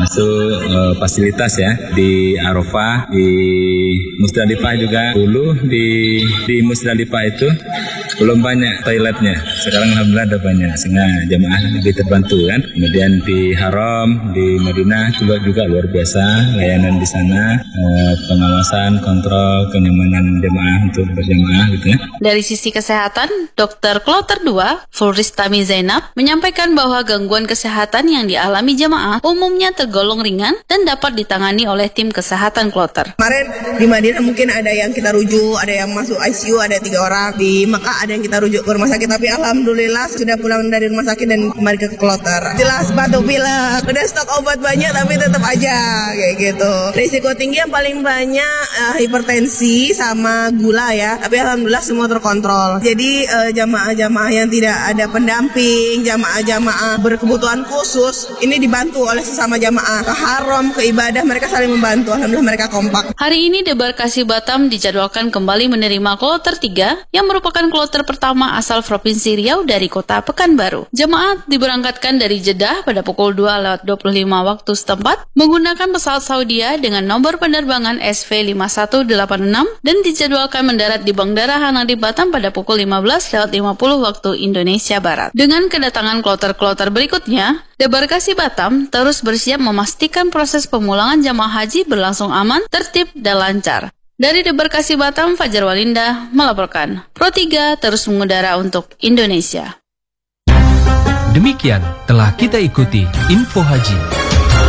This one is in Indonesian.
termasuk fasilitas ya di Arafah, di Musdalifah juga. Dulu di Musdalifah itu belum banyak toiletnya. Sekarang alhamdulillah ada banyak sehingga jamaah lebih terbantu kan. Kemudian di Haram, di Madinah juga luar biasa layanan di sana, pengawasan, kontrol kenyamanan jamaah untuk berjamaah gitu ya. Dari sisi kesehatan, Dr. Kloter 2, Fulristami Zainab, menyampaikan bahwa gangguan kesehatan yang dialami jamaah umumnya tergolong ringan dan dapat ditangani oleh tim kesehatan Kloter. Kemarin di Madinah mungkin ada yang kita rujuk, ada yang masuk ICU, ada 3 orang. Di Mekah ada yang kita rujuk ke rumah sakit, tapi alhamdulillah sudah pulang dari rumah sakit dan kembali ke Kloter. Jelas batuk pilek, udah stok obat banyak tapi tetap aja kayak gitu. Risiko tinggi yang paling banyak hipertensi sama gula ya, tapi alhamdulillah semua terkontrol. Jadi jamaah-jamaah yang tidak ada pendamping, jamaah-jamaah berkebutuhan khusus, ini dibantu oleh sesama jamaah. Ke haram, ke ibadah, mereka saling membantu. Alhamdulillah mereka kompak. Hari ini Debarkasi Batam dijadwalkan kembali menerima kloter 3 yang merupakan kloter pertama asal Provinsi Riau dari kota Pekanbaru. Jemaah diberangkatkan dari Jeddah pada pukul 2:25 waktu setempat menggunakan pesawat Saudia dengan nomor penerbangan SV5186 dan dijadwalkan mendarat di Bandara Hanadi Batam pada pukul 15:50 waktu Indonesia Barat. Dengan kedatangan kloter-kloter berikutnya, Debarkasi Batam terus bersiap memastikan proses pemulangan jamaah haji berlangsung aman, tertib, dan lancar. Dari Debarkasi Batam, Fajar Walinda melaporkan. Pro 3 terus mengudara untuk Indonesia. Demikian telah kita ikuti Info Haji.